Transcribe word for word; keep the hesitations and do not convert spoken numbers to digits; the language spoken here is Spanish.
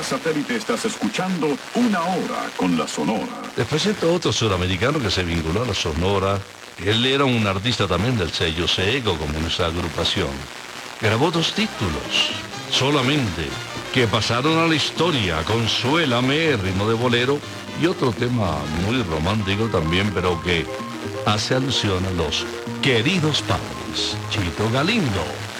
vía satélite estás escuchando Una Hora con la Sonora. Les presento otro sudamericano que se vinculó a la Sonora. Él era un artista también del sello Seco, como en esa agrupación. Grabó dos títulos, solamente, que pasaron a la historia. Consuélame, ritmo de bolero, y otro tema muy romántico también, pero que hace alusión a los queridos padres. Chito Galindo.